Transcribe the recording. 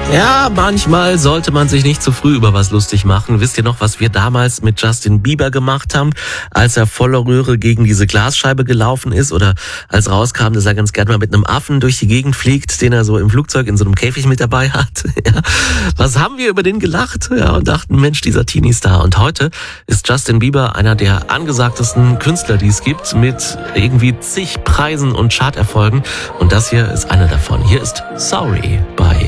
Ja, manchmal sollte man sich nicht zu früh über was lustig machen. Wisst ihr noch, was wir damals mit Justin Bieber gemacht haben, als er voller Rühre gegen diese Glasscheibe gelaufen ist? Oder als rauskam, dass er ganz gerne mal mit einem Affen durch die Gegend fliegt, den er so im Flugzeug in so einem Käfig mit dabei hat? Ja. Was haben wir über den gelacht? Ja, und dachten, Mensch, dieser Teenie-Star. Und heute ist Justin Bieber einer der angesagtesten Künstler, die es gibt, mit irgendwie zig Preisen und Charterfolgen. Und das hier ist einer davon. Hier ist Sorry bei